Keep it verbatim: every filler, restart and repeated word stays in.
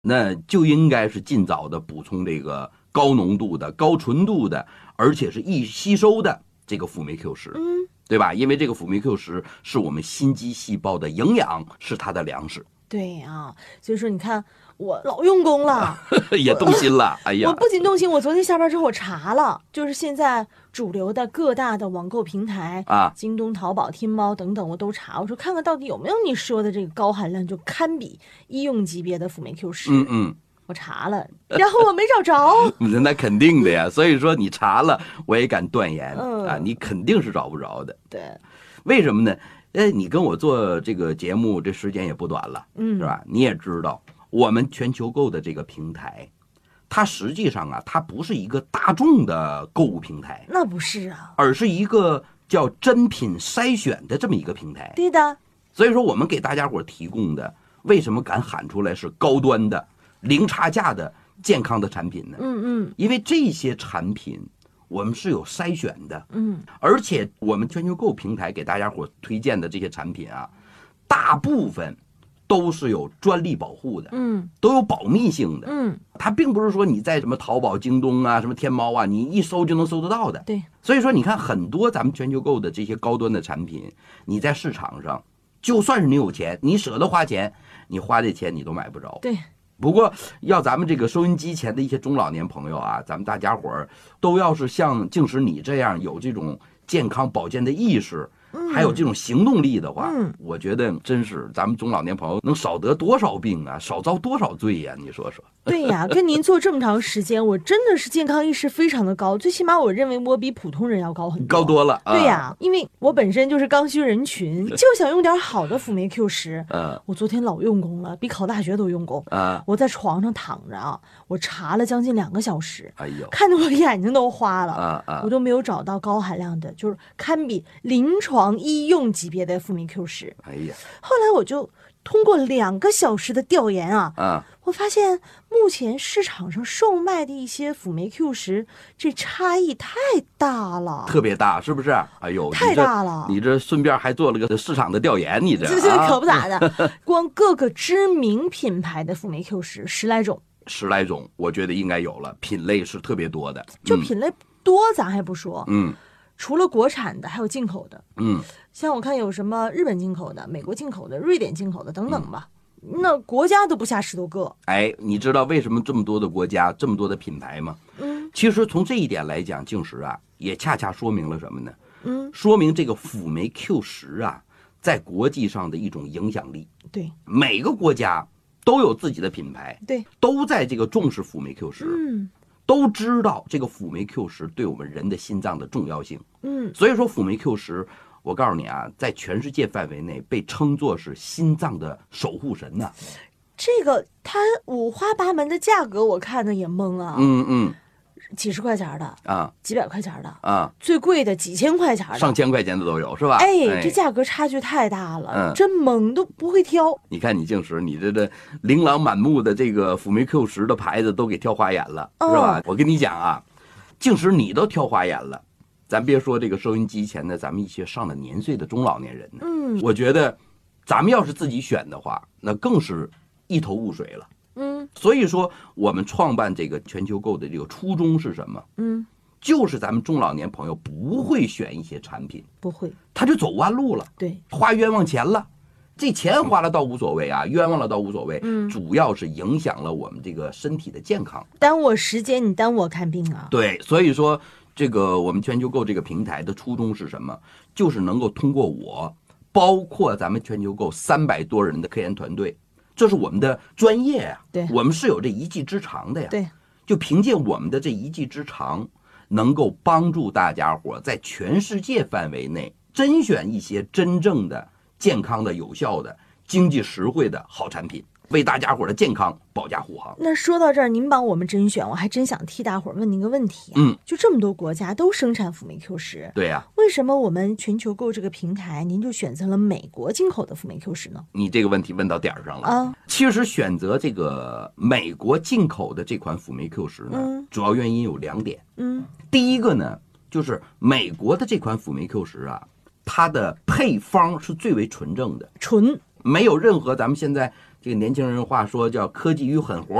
那就应该是尽早的补充这个高浓度的、高纯度的，而且是易吸收的这个辅酶 Q 十， 嗯， 对吧？因为这个辅酶 Q 十是我们心肌细胞的营养，是它的粮食。 对啊，所以说你看我老用功了， 也动心了。哎呀， 我不仅动心，我昨天下班之后我查了，就是现在主流的各大的网购平台啊， 京东、淘宝、天猫等等，我都查，我说看看到底有没有你说的这个高含量，就堪比医用级别的辅酶 Q 十。 嗯嗯， 我查了，然后我没找着。 那肯定的呀，所以说你查了，我也敢断言、 嗯、 啊，你肯定是找不着的。 对， 为什么呢？哎，你跟我做这个节目，这时间也不短了， 嗯， 是吧？你也知道，我们全球购的这个平台，它实际上啊，它不是一个大众的购物平台， 那不是啊， 而是一个叫真品筛选的这么一个平台。 对的。 所以说，我们给大家伙提供的，为什么敢喊出来是高端的、零差价的健康的产品呢？ 嗯嗯， 因为这些产品我们是有筛选的， 嗯， 而且我们全球购平台给大家伙推荐的这些产品啊，大部分都是有专利保护的， 嗯， 都有保密性的， 嗯， 它并不是说你在什么淘宝、京东啊、什么天猫啊，你一搜就能搜得到的。 对， 所以说你看很多咱们全球购的这些高端的产品，你在市场上，就算是你有钱，你舍得花钱，你花这钱你都买不着。 对。 不过，要咱们这个收音机前的一些中老年朋友啊，咱们大家伙儿都要是像静时你这样有这种健康保健的意识，还有这种行动力的话， 嗯， 我觉得真是咱们中老年朋友能少得多少病啊，少遭多少罪呀、啊？你说说。 对呀，跟您做这么长时间，我真的是健康意识非常的高，最起码我认为我比普通人要高很多， 高多了。 对呀，因为我本身就是刚需人群，就想用点好的辅酶 Q 十。 嗯， 我昨天老用功了，比考大学都用功。 啊， 我在床上躺着啊，我查了将近两个小时， 哎呦， 看得我眼睛都花了。 啊啊， 我都没有找到高含量的，就是堪比临床医用级别的辅酶 Q 十。 哎呀， 后来我就通过两个小时的调研啊， 啊， 我发现目前市场上售卖的一些辅酶 Q 十，这差异太大了， 特别大，是不是？哎呦， 太大了！ 你这顺便还做了个市场的调研，你这这这可不咋的。光各个知名品牌的辅酶 Q 十十来种， 十来种，我觉得应该有了，品类是特别多的。 就品类多，咱还不说， 嗯， 除了国产的，还有进口的， 嗯， 像我看有什么日本进口的、美国进口的、瑞典进口的等等吧。嗯，那国家都不下十多个。 哎，你知道为什么这么多的国家、这么多的品牌吗？ 嗯， 其实从这一点来讲，静时啊，也恰恰说明了什么呢？ 嗯， 说明这个辅酶 Q 十啊，在国际上的一种影响力。 对， 每个国家都有自己的品牌， 对， 都在这个重视辅酶 Q 十， 嗯， 都知道这个辅酶 Q 十对我们人的心脏的重要性。 嗯， 所以说辅酶 Q 十。我告诉你啊，在全世界范围内被称作是心脏的守护神呐、啊。 这个它五花八门的价格，我看的也懵啊。 嗯嗯， 几十块钱的啊， 几百块钱的啊， 最贵的几千块钱的， 上千块钱的都有，是吧？ 哎， 哎这价格差距太大了， 嗯、 真懵都不会挑。 你看你静时，你这这琳琅满目的这个辅酶 Q 十的牌子都给挑花眼了， 哦、 是吧？我跟你讲啊，静时你都挑花眼了。咱别说这个收音机前的咱们一些上了年岁的中老年人呢， 嗯， 我觉得咱们要是自己选的话，那更是一头雾水了， 嗯。 所以说，我们创办这个全球购的这个初衷是什么？ 嗯， 就是咱们中老年朋友不会选一些产品， 不会， 他就走弯路了， 对， 花冤枉钱了。这钱花了倒无所谓啊，冤枉了倒无所谓， 嗯， 主要是影响了我们这个身体的健康， 耽误我时间，你耽误我看病啊。 对，所以说。这个我们全球购这个平台的初衷是什么？就是能够通过我，包括咱们全球购三百多人的科研团队，这是我们的专业呀、啊， 对， 我们是有这一技之长的呀。 对， 就凭借我们的这一技之长，能够帮助大家伙在全世界范围内甄选一些真正的健康的、有效的、经济实惠的好产品。为大家伙的健康保驾护航。 那说到这儿，您帮我们甄选，我还真想替大伙儿问您个问题、啊。 嗯， 就这么多国家都生产辅酶 Q 十， 对呀、啊， 为什么我们全球购这个平台，您就选择了美国进口的辅酶 Q 十呢？ 你这个问题问到点儿上了啊。 其实选择这个美国进口的这款辅酶 Q 十呢、嗯，主要原因有两点。 嗯， 第一个呢，就是美国的这款辅酶 Q 十啊，它的配方是最为纯正的， 纯。 没有任何咱们现在这个年轻人话说叫科技与狠活。